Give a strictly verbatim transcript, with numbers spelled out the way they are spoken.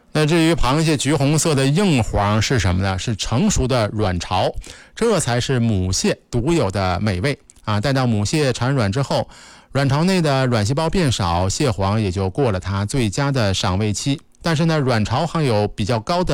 那至于螃蟹橘红色的硬黄是什么呢？是成熟的卵巢，这才是母蟹独有的美味啊！待到母蟹产卵之后，卵巢内的卵细胞变少，蟹黄也就过了它最佳的赏味期。但是呢，卵巢含有比较高的